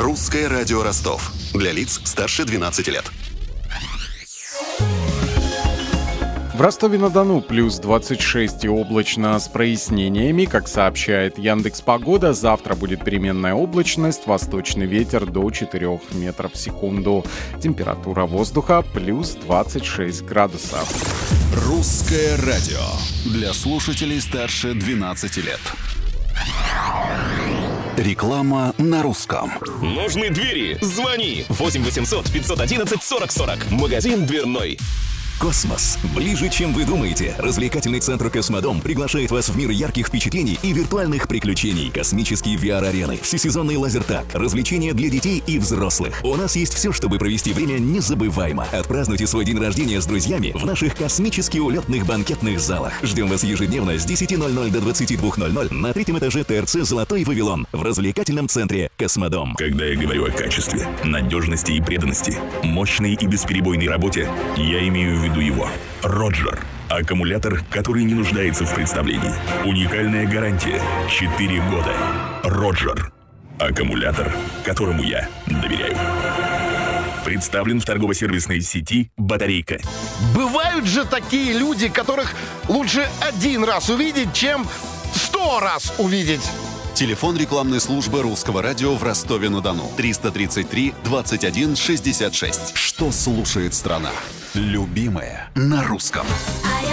Русское радио Ростов. Для лиц старше 12 лет. В Ростове-на-Дону плюс 26 и облачно с прояснениями. Как сообщает Яндекс.Погода, завтра будет переменная облачность, восточный ветер до 4 метров в секунду. Температура воздуха плюс 26 градусов. Русское радио. Для слушателей старше 12 лет. Реклама на русском. Нужны двери? Звони 8 800 511 40 40. Магазин «Дверной». Космос. Ближе, чем вы думаете. Развлекательный центр «Космодом» приглашает вас в мир ярких впечатлений и виртуальных приключений. Космические VR-арены, всесезонный лазертаг, развлечения для детей и взрослых. У нас есть все, чтобы провести время незабываемо. Отпразднуйте свой день рождения с друзьями в наших космически улетных банкетных залах. Ждем вас ежедневно с 10:00 до 22:00 на 3-м этаже ТРЦ «Золотой Вавилон» в развлекательном центре «Космодом». Когда я говорю о качестве, надежности и преданности, мощной и бесперебойной работе, я имею в виду его. Роджер. Аккумулятор, который не нуждается в представлении. Уникальная гарантия. 4 года. Роджер. Аккумулятор, которому я доверяю. Представлен в торгово-сервисной сети «Батарейка». Бывают же такие люди, которых лучше один раз увидеть, чем 100 раз увидеть. Телефон рекламной службы Русского радио в Ростове-на-Дону. 333 21 66. Что слушает страна? Любимое на русском.